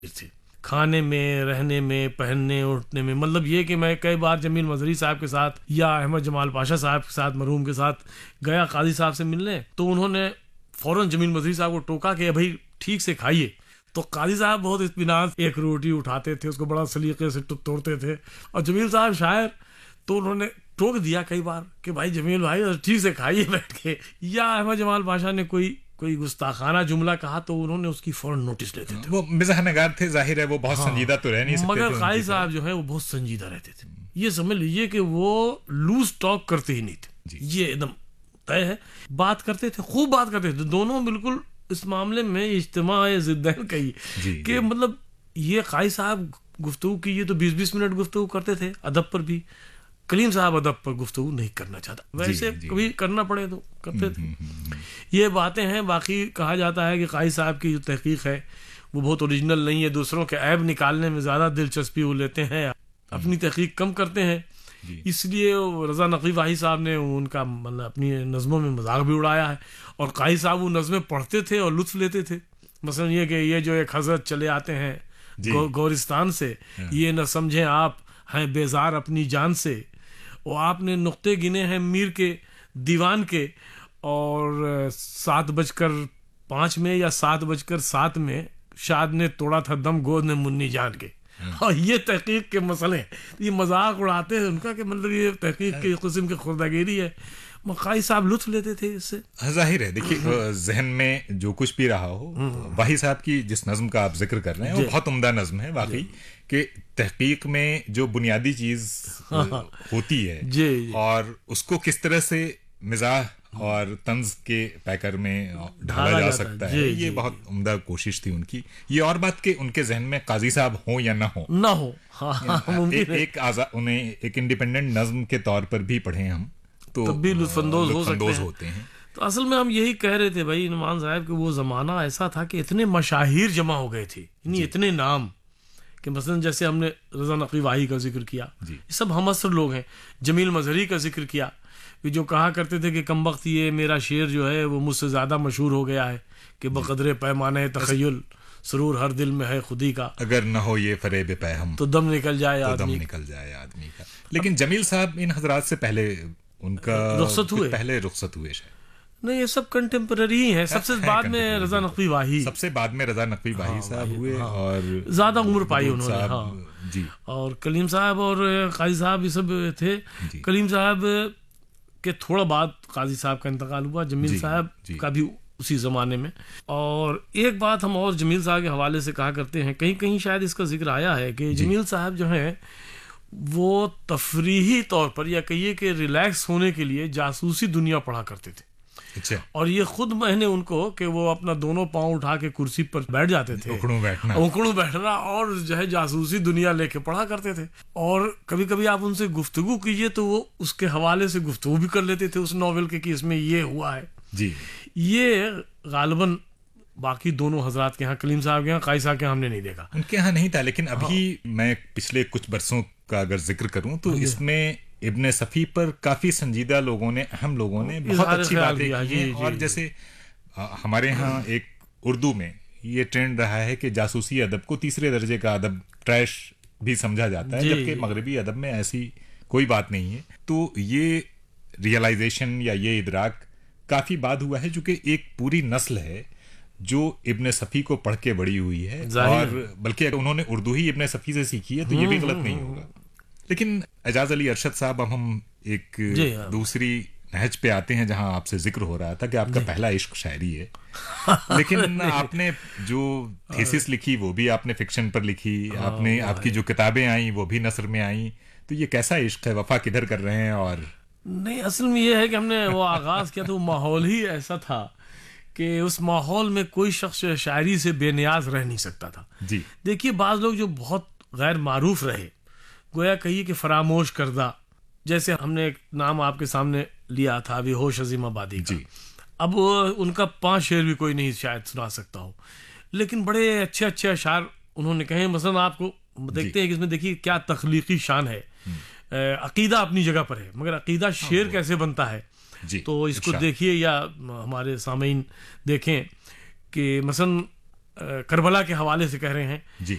थे, खाने में, रहने में, पहनने उठने में। मतलब ये कि मैं कई बार जमील मजहरी साहब के साथ या अहमद जमाल पाशा साहब के साथ, मरहूम के साथ गया काजी साहब से मिलने, तो उन्होंने फौरन जमील मजहरी साहब को टोका कि भाई ठीक से खाइए। तो काजी साहब बहुत इत्मीनान एक रोटी उठाते थे, उसको बड़ा सलीके से तोड़ते थे, और जमील साहब शायर, तो उन्होंने टोक दिया कई बार कि भाई जमील भाई ठीक से खाइए बैठ के। या अहमद जमाल पाशा ने कोई गुस्ताखाना जुमला कहा तो उन्होंने उसकी फौरन नोटिस लेते थे। वो मिज़ाहनगार थे, जाहिर है वो बहुत संजीदा तो रह नहीं सकते मगर थे, काजी साहब जो है वो बहुत संजीदा रहते थे। ये समझ लीजिए कि वो लूज टॉक करते ही नहीं थे, ये एकदम तय है। बात करते थे, खूब बात करते थे, दोनों बिल्कुल इस मामले में इज्तिमा ज़िद्दैन कही कि मतलब ये काजी साहब गुफ्तगू की, ये तो 20-20 मिनट गुफ्तगू करते थे अदब पर भी। कलीम साहब अदब पर गुफ्तगू नहीं करना चाहता, वैसे कभी करना पड़े तो करते थे। ये बातें हैं। बाकी कहा जाता है कि काजी साहब की जो तहकीक है वो बहुत ओरिजिनल नहीं है, दूसरों के ऐब निकालने में ज़्यादा दिलचस्पी वो लेते हैं, अपनी तहकीक कम करते हैं। इसलिए रज़ा नक़वी वाही साहब ने उनका मतलब अपनी नज़मों में मजाक भी उड़ाया है, और काजी साहब वो नज़में पढ़ते थे और लुत्फ़ लेते थे। मसलन ये कि ये जो एक हज़रत चले आते हैं गोरिस्तान से, ये न समझें आप हैं बेजार अपनी जान से, वो आपने नुक्ते गिने हैं मीर के दीवान के, और 7:05 में या 7:07 में शाद ने तोड़ा था दम गोद ने मुन्नी जान के। और ये तहकीक के मसले, ये मजाक उड़ाते हैं उनका कि मतलब ये तहकीक की किस्म की खुर्दागिरी है। काजी साहब लुत्फ लेते थे इससे। जाहिर है, देखिए जहन में जो कुछ भी रहा हो, वाही साहब की जिस नज्म का आप जिक्र कर रहे हैं वो बहुत उम्दा नज्म है वाकई, कि तहकीक में जो बुनियादी चीज होती है और उसको किस तरह से मिजाह और तंज के पैकर में ढाला जा सकता है, ये बहुत उम्दा कोशिश थी उनकी। ये और बात कि उनके जहन में काजी साहब हो या ना हो, उन्हें एक इंडिपेंडेंट नज्म के तौर पर भी पढ़े हम तो तब भी लुत्फानंदोज होते हैं। तो असल में हम यही कह रहे थे भाई नुमान साहब कि वो जमाना ऐसा था कि इतने मशाहिर जमा हो गए थे, इतने नाम, कि मसलन जैसे हमने रज़ा नक़वी वाही का जिक्र किया, ये सब हम असर लोग हैं। जमील मजहरी का जिक्र किया, जो कहा करते थे कि कमबख्त ये मेरा शेर जो है वो मुझसे ज़्यादा मशहूर हो गया है कि बक़दरे पैमाने तख़य्युल सुरूर हर दिल में है खुदी का, अगर न हो ये फ़रेब पैहम तो दम निकल जाए आदमी का। लेकिन जमील साहब इन हज़रात से पहले उनका रुखसत हुए शायद नहीं, ये सब कंटेम्पररी ही है। सबसे बाद में रज़ा नक़वी वाही, सबसे बाद में रज़ा नक़वी वाही साहब हुए और ज़्यादा उम्र पाई उन्होंने। जी। और कलीम साहब और काजी साहब ये सब थे। कलीम साहब के थोड़ा बाद काजी साहब का इंतकाल हुआ, जमील साहब का भी उसी ज़माने में। और एक बात हम और जमील साहब के हवाले से कहा करते हैं, कहीं कहीं शायद इसका जिक्र आया है कि जमील साहब जो हैं वो तफरीही तौर पर या कहिए कि रिलैक्स होने के लिए जासूसी दुनिया पढ़ा करते थे। अच्छा। और ये खुद मैंने उनको कि वो अपना दोनों पांव उठा के कुर्सी पर बैठ जाते थे, उखड़ू बैठना और जो है जासूसी दुनिया लेके पढ़ा करते थे। और कभी कभी आप उनसे गुफ्तगू कीजिए तो वो उसके हवाले से गुफ्तगू भी कर लेते थे उस नॉवेल के कि इसमें ये हुआ है जी। ये गालिबन बाकी दोनों हजरात के यहाँ, कलीम साहब के यहाँ, काजी साहब के यहाँ हमने नहीं देखा। उनके यहाँ नहीं था, लेकिन अभी मैं पिछले कुछ बरसों का अगर जिक्र करूं तो इसमें इब्ने सफ़ी पर काफी संजीदा लोगों ने, अहम लोगों ने बहुत अच्छी बातें की हैं। और जैसे हमारे यहाँ एक उर्दू में ये ट्रेंड रहा है कि जासूसी अदब को तीसरे दर्जे का अदब, ट्रैश भी समझा जाता है, जबकि मगरबी अदब में ऐसी कोई बात नहीं है। तो ये रियलाइजेशन या ये इदराक काफी बाद हुआ है, चूंकि एक पूरी नस्ल है जो इब्ने सफ़ी को पढ़ के बड़ी हुई है, और बल्कि अगर उन्होंने उर्दू ही इब्ने सफ़ी से सीखी है तो ये भी गलत नहीं होगा। लेकिन एजाज अली अरशद साहब, अब हम एक दूसरी नहज पे आते हैं जहां आपसे जिक्र हो रहा था कि आपका पहला इश्क शायरी है। लेकिन आपने जो थीसिस लिखी वो भी आपने फिक्शन पर लिखी, आपने आपकी जो किताबें आई वो भी नसर में आई। तो ये कैसा इश्क है, वफा किधर कर रहे हैं? और नहीं, असल में ये है कि हमने वो आगाज किया तो माहौल ही ऐसा था कि उस माहौल में कोई शख्स शायरी से बेनियाज रह नहीं सकता था जी। देखिए, बाज लोग जो बहुत गैर मारूफ रहे, गोया कहिए कि फरामोश करदा, जैसे हमने एक नाम आपके सामने लिया था अभी, होश अजीम आबादी का। अब उनका 5 शेर भी कोई नहीं शायद सुना सकता हो, लेकिन बड़े अच्छे अच्छे अशार उन्होंने कहे। मसलन आपको देखते हैं कि इसमें देखिए क्या तख्लीकी शान है। अकीदा अपनी जगह पर है, मगर अकीदा शेर कैसे बनता है जी, तो इसको देखिए, या हमारे सामीन देखें कि मसलन करबला के हवाले से कह रहे हैं